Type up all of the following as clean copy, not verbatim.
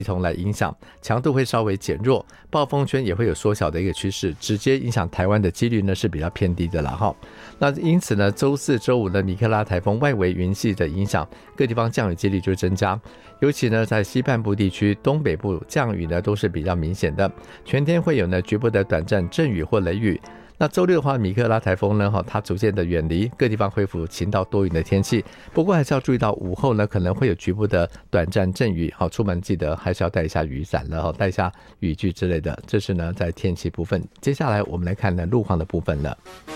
系统来影响，强度会稍微减弱，暴风圈也会有缩小的一个趋势，直接影响台湾的几率呢是比较偏低的啦哈。那因此呢，周四周五的米克拉台风外围云系的影响，各地方降雨几率就增加，尤其呢在西半部地区、东北部降雨呢都是比较明显的，全天会有呢局部的短暂阵雨或雷雨。那周六的话，米克拉台风呢，它逐渐的远离，各地方恢复晴到多云的天气。不过还是要注意到午后呢，可能会有局部的短暂阵雨。好，出门记得还是要带一下雨伞了，带一下雨具之类的。这是呢在天气部分。接下来我们来看呢路况的部分了。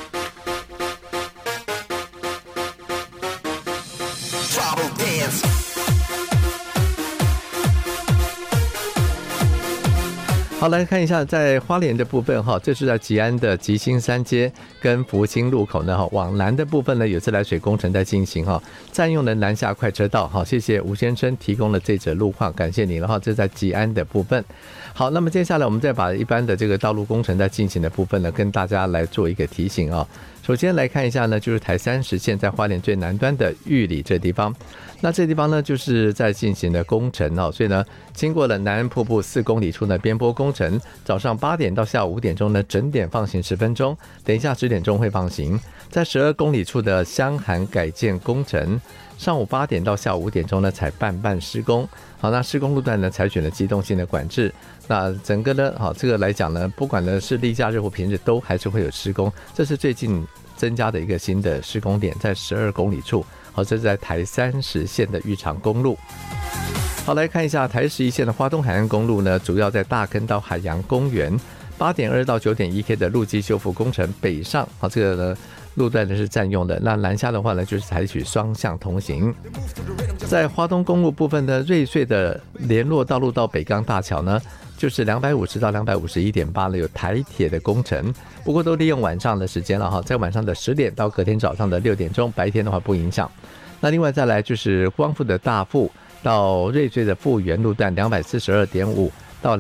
好，来看一下在花莲的部分哈，这是在吉安的吉兴三街跟福兴路口呢，往南的部分呢有自来水工程在进行哈，占用了南下快车道哈。谢谢吴先生提供了这则路况，感谢您了哈。这是在吉安的部分。好，那么接下来我们再把一般的这个道路工程在进行的部分呢，跟大家来做一个提醒啊。首先来看一下呢，就是台30线在花莲最南端的玉里这地方。那这地方呢，就是在进行的工程哦，所以呢，经过了南安瀑布4公里处的边坡工程，早上8点到下午5点钟呢，整点放行10分钟，等一下10点钟会放行。在12公里处的香涵改建工程，上午8点到下午5点钟呢，才半施工。好，那施工路段呢，采取了机动性的管制。那整个呢，好，这个来讲呢，不管呢是例假日或平日，都还是会有施工。这是最近增加的一个新的施工点，在12公里处。好，这是在台30线的玉长公路。好，来看一下台11线的花东海岸公路呢，主要在大坑到海洋公园8.2到9.1K 的路基修复工程北上。好，这个呢路段呢是占用的。那南下的话呢，就是采取双向通行。在花东公路部分的瑞穗的联络道路到北港大桥呢，就是250到251.8了，有台铁的工程，不过都利用晚上的时间了哈，在晚上的10点到隔天早上的6点钟，白天的话不影响。那另外再来就是光复的大富到瑞穗的富源路段242.5到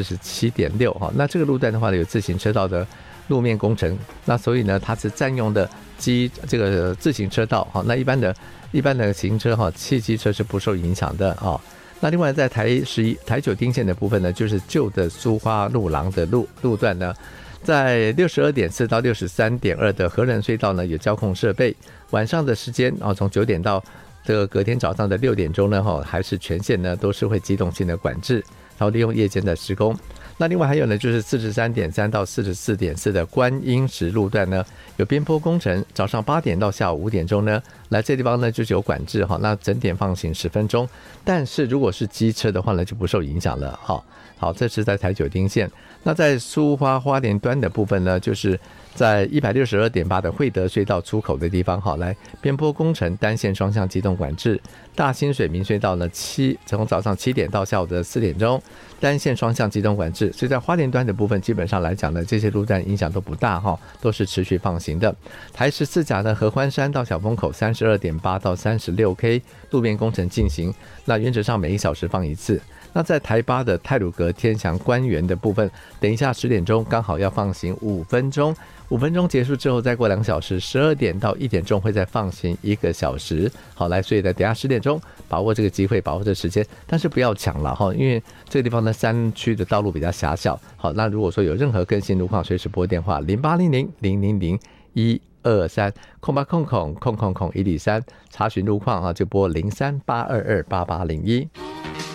247.6哈，那这个路段的话呢，有自行车道的路面工程，那所以呢，它是占用的这个自行车道哈，那一般的行车哈，汽机车是不受影响的啊。那另外在台9丁线的部分呢，就是旧的苏花路廊的路段呢，在62.4到63.2的和仁隧道呢有交控设备，晚上的时间啊，从9点到这个隔天早上的6点钟呢，还是全线呢都是会机动性的管制，然后利用夜间的施工。那另外还有呢，就是43.3到44.4的观音石路段呢，有边坡工程，早上8点到下午5点钟呢，来这地方呢就是有管制哈，那整点放行10分钟，但是如果是机车的话呢，就不受影响了哈。好，这是在台9丁线。那在苏花莲端的部分呢，就是在162.8的惠德隧道出口的地方，好，来边坡工程单线双向机动管制。大清水明隧道呢，从早上7点到下午的4点钟，单线双向机动管制。所以在花莲端的部分，基本上来讲呢，这些路段影响都不大哈，都是持续放行的。台14甲的合欢山到小风口32.8到36K 路面工程进行，那原则上每1小时放一次。那在台8的太鲁阁天祥官园的部分，等一下10点钟刚好要放行5分钟，5分钟结束之后再过2小时，12点到1点钟会再放行1个小时。好，来，所以呢，等一下10点钟把握这个机会，把握这个时间，但是不要抢了哈，因为这个地方呢山区的道路比较狭小。好，那如果说有任何更新路况，随时拨电话0800000123空八空103查询路况啊，就拨0382288801。